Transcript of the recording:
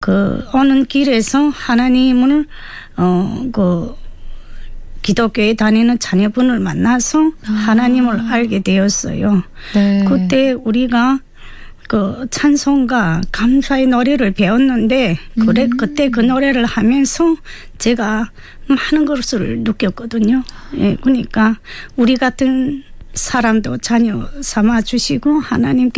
오는 길에서 하나님을 기독교에 다니는 자녀분을 만나서 하나님을 알게 되었어요. 네. 그때 우리가 찬송가 감사의 노래를 배웠는데 그때 그 노래를 하면서 제가 많은 것을 느꼈거든요. 예, 그러니까 우리 같은 사람도 자녀 삼아 주시고 하나님께